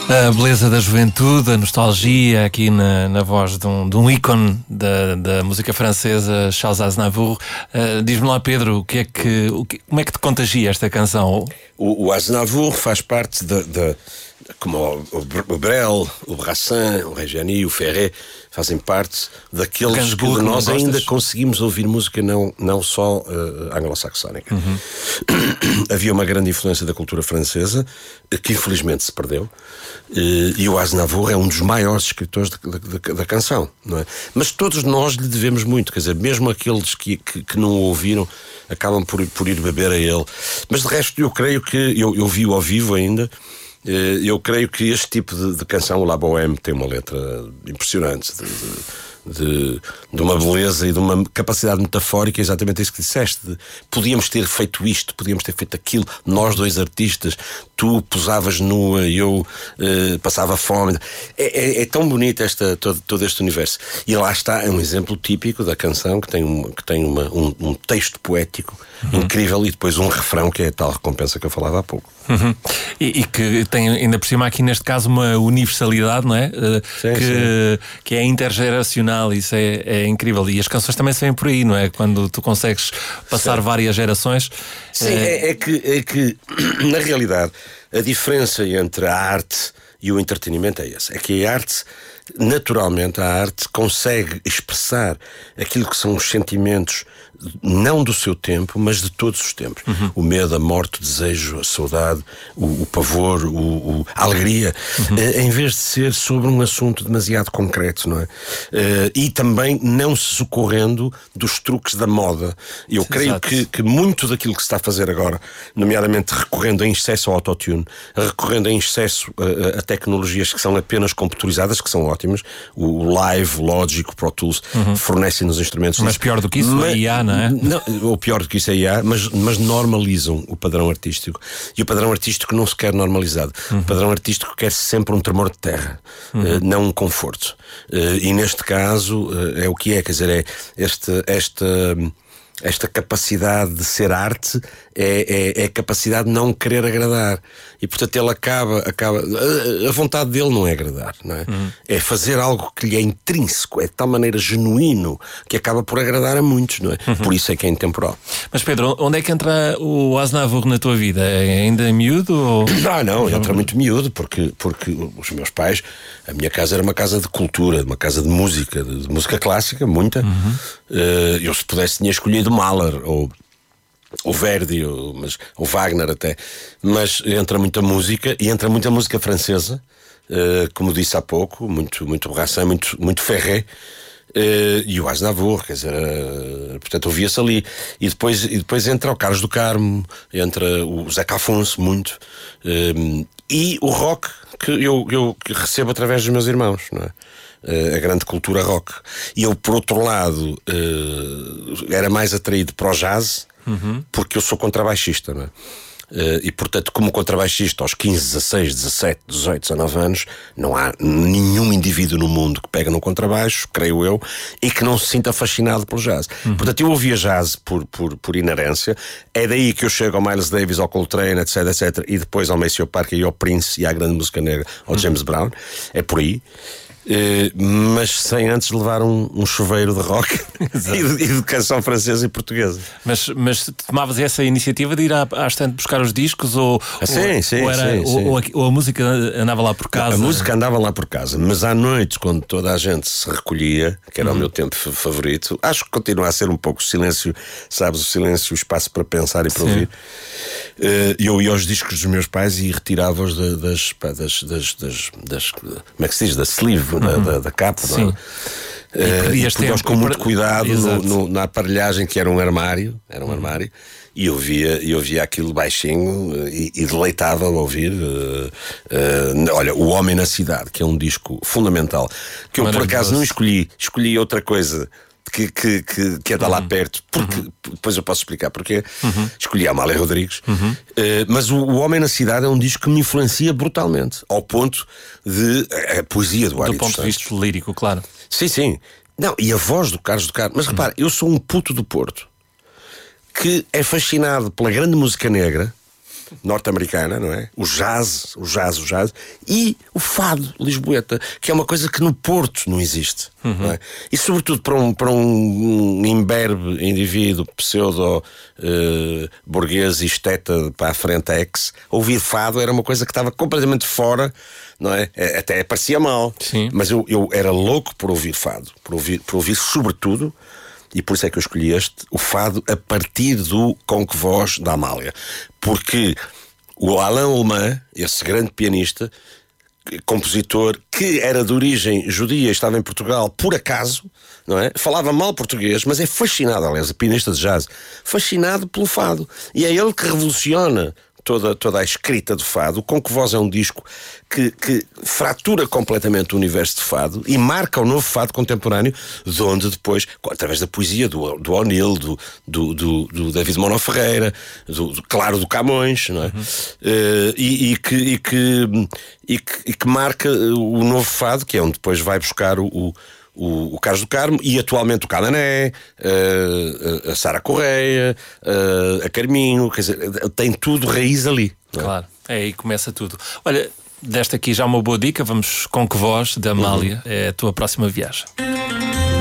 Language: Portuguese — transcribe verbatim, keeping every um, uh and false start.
A beleza da juventude, a nostalgia aqui na, na voz de um, de um ícone da, da música francesa, Charles Aznavour. Uh, Diz-me lá, Pedro, o que é que, o que, como é que te contagia esta canção? O, o Aznavour faz parte da, da como o, o Brel, o Brassens, o Reggiani, o Ferré fazem parte daqueles Gainsbourg, que nós ainda gostas? conseguimos ouvir música não, não só uh, anglo-saxónica. Uhum. Havia uma grande influência da cultura francesa que infelizmente se perdeu, uh, e o Aznavour é um dos maiores escritores da, da, da canção, não é? Mas todos nós lhe devemos muito, quer dizer, mesmo aqueles que, que, que não o ouviram acabam por, por ir beber a ele. Mas de resto eu creio que eu, eu vi-o ao vivo ainda. Eu creio que este tipo de, de canção, o La Bohème, tem uma letra impressionante, de, de, de uma beleza e de uma capacidade metafórica, exatamente isso que disseste. De, podíamos ter feito isto, podíamos ter feito aquilo, nós dois artistas, tu posavas nua e eu uh, passava fome. É, é, é tão bonito esta, todo, todo este universo. E lá está, é um exemplo típico da canção que tem, um, que tem uma, um, um texto poético uhum. incrível e depois um refrão que é a tal recompensa que eu falava há pouco. Uhum. E, e que tem ainda por cima aqui neste caso uma universalidade, não é? Uh, sim, que, sim. que é intergeracional, isso é, é incrível. E as canções também saem por aí, não é? Quando tu consegues passar sim. várias gerações. Sim, é... É, que, é que na realidade a diferença entre a arte e o entretenimento é essa. É que a arte, naturalmente a arte consegue expressar aquilo que são os sentimentos não do seu tempo, mas de todos os tempos. Uhum. O medo, a morte, o desejo, a saudade, o, o pavor, o, o, a alegria, uhum. uh, em vez de ser sobre um assunto demasiado concreto, não é? Uh, e também não se socorrendo dos truques da moda. Eu creio Exato. que, que muito daquilo que se está a fazer agora, nomeadamente recorrendo em excesso ao autotune, recorrendo em excesso a, a tecnologias que são apenas computadorizadas, que são ótimas, o Live, o Logic, o Pro Tools, uhum. fornecem-nos instrumentos. Mas pior do que isso, mas, a I A, não é? Não, ou pior do que isso é I A, mas, mas normalizam o padrão artístico. E o padrão artístico não se quer normalizado. Uhum. O padrão artístico quer sempre um tremor de terra, uhum. uh, não um conforto. Uh, e neste caso uh, é o que é, quer dizer, é esta, esta, esta capacidade de ser arte é, é, é a capacidade de não querer agradar. E portanto ele acaba, acaba a, a vontade dele não é agradar, não é? Uhum. É fazer algo que lhe é intrínseco, é de tal maneira genuíno que acaba por agradar a muitos, não é? Uhum. Por isso é que é intemporal. Mas Pedro, onde é que entra o Aznavour na tua vida? É ainda miúdo? Ou... Não, não, entra muito miúdo, porque, porque os meus pais, a minha casa era uma casa de cultura, uma casa de música, de, de música clássica, muita. Uhum. Uh, eu se pudesse tinha escolhido Mahler ou o Verdi, ou, mas, ou Wagner até, mas entra muita música e entra muita música francesa, uh, como disse há pouco, muito, muito Brassens, muito, muito Ferré, uh, e o Aznavour, quer dizer, uh, portanto ouvia-se ali. E depois, e depois entra o Carlos do Carmo, entra o Zeca Afonso, muito, uh, e o rock que eu, eu que recebo através dos meus irmãos, não é? Uh, a grande cultura rock. E eu, por outro lado, uh, era mais atraído para o jazz. Uhum. Porque eu sou contrabaixista, não é? Uh, e portanto, como contrabaixista aos quinze, dezasseis, dezassete, dezoito, dezanove anos, não há nenhum indivíduo no mundo que pega no contrabaixo, creio eu, e que não se sinta fascinado pelo jazz. Uhum. Portanto, eu ouvia jazz por, por, por inerência. É daí que eu chego ao Miles Davis, ao Coltrane, etc, etcétera, e depois ao Maceo Parker e ao Prince e à grande música negra, ao uhum. James Brown. É por aí. Uh, mas sem antes levar um, um chuveiro de rock e, de, e de canção francesa e portuguesa. Mas, mas tomavas essa iniciativa de ir à, à estante buscar os discos ou, ah, sim, ou, sim, ou, era, sim, ou, sim. Ou, a, ou a música andava lá por casa? Não, a música andava lá por casa, mas à noite, quando toda a gente se recolhia, que era uhum. o meu tempo favorito, acho que continua a ser um pouco o silêncio, sabes, o silêncio, o espaço para pensar e para sim. ouvir. Uh, eu ia aos discos dos meus pais e retirava-os da, das, das, das, das, das. Como é que se diz? Da sleeve, uhum. da, da, da capa. Sim. Uh, e punha-os com muito cuidado no, no, na aparelhagem, que era um armário, era um uhum. armário, e eu via, eu via aquilo baixinho e, e deleitava-me a ouvir. Uh, uh, olha, O Homem na Cidade, que é um disco fundamental, que eu por acaso não escolhi, escolhi outra coisa. Que, que, que, que é de lá uhum. perto, porque uhum. depois eu posso explicar porque uhum. escolhi a Amália Rodrigues, uhum. uh, mas o, o Homem na Cidade é um disco que me influencia brutalmente, ao ponto de a, a poesia do Ari do ponto de vista lírico, claro. Sim, sim. Não, e a voz do Carlos do Carmo. Mas repara, uhum. eu sou um puto do Porto que é fascinado pela grande música negra, norte-americana, não é? O jazz, o jazz, o jazz, e o fado lisboeta, que é uma coisa que no Porto não existe. Uhum. Não é? E sobretudo para um, para um imberbe indivíduo, pseudo uh, burguês e esteta para a frente ex, ouvir fado era uma coisa que estava completamente fora, não é? Até parecia mal. Sim. Mas eu, eu era louco por ouvir fado, por ouvir, por ouvir sobretudo. E por isso é que eu escolhi este, o fado, a partir do Com Que Voz da Amália. Porque o Alain Alemã, esse grande pianista, compositor, que era de origem judia, estava em Portugal por acaso, não é? Falava mal português, mas é fascinado, aliás, a pianista de jazz, fascinado pelo fado. E é ele que revoluciona Toda, toda a escrita de fado. O Com Que Voz é um disco que, que fratura completamente o universo de fado e marca o novo fado contemporâneo, de onde depois, através da poesia do, do O'Neill, do, do, do, do David Mono Ferreira, do, do, claro, do Camões, não é? Uhum. Uh, e, e, que, e, que, e, que, e que marca o novo fado, que é onde depois vai buscar o, o O, o Carlos do Carmo e atualmente o Canané, uh, a Sara Correia, uh, a Carminho, quer dizer, tem tudo raiz ali. Claro, é aí que começa tudo. Olha, desta aqui já uma boa dica, vamos Com Que Voz, da Amália, uhum. É a tua próxima viagem.